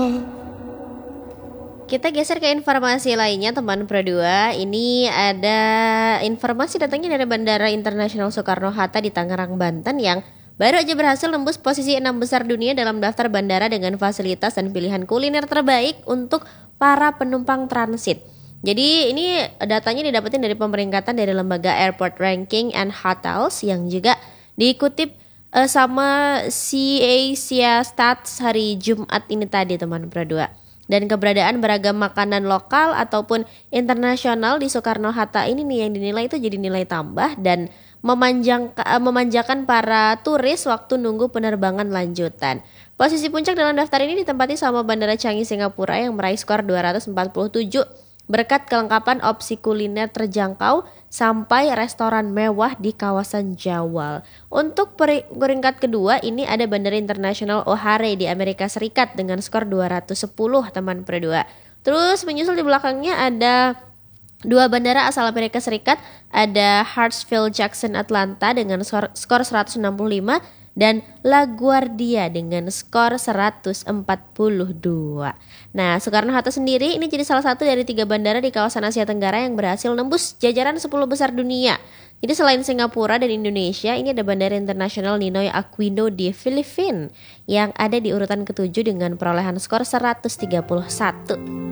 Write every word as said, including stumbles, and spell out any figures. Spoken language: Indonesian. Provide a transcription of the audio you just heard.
Kita geser ke informasi lainnya teman Pro dua. Ini ada informasi datangnya dari Bandara Internasional Soekarno-Hatta di Tangerang, Banten yang baru aja berhasil nembus posisi enam besar dunia dalam daftar bandara dengan fasilitas dan pilihan kuliner terbaik untuk para penumpang transit. Jadi ini datanya didapetin dari pemeringkatan dari lembaga Airport Ranking and Hotels yang juga diikutip uh, sama C Asia Stats hari Jumat ini tadi teman Pro dua. Dan keberadaan beragam makanan lokal ataupun internasional di Soekarno-Hatta ini nih yang dinilai itu jadi nilai tambah dan memanjang, memanjakan para turis waktu nunggu penerbangan lanjutan. Posisi puncak dalam daftar ini ditempati sama Bandara Changi Singapura yang meraih skor dua ratus empat puluh tujuh berkat kelengkapan opsi kuliner terjangkau sampai restoran mewah di kawasan Jawal. Untuk peringkat kedua ini ada Bandara Internasional O'Hare di Amerika Serikat dengan skor dua ratus sepuluh teman Pro dua. Terus menyusul di belakangnya ada dua bandara asal Amerika Serikat, ada Hartsfield Jackson Atlanta dengan skor, skor seratus enam puluh lima dan LaGuardia dengan skor seratus empat puluh dua. Nah, Soekarno-Hatta sendiri ini jadi salah satu dari tiga bandara di kawasan Asia Tenggara yang berhasil nembus jajaran sepuluh besar dunia. Jadi selain Singapura dan Indonesia, ini ada Bandara Internasional Ninoy Aquino di Filipina yang ada di urutan ketujuh dengan perolehan skor seratus tiga puluh satu.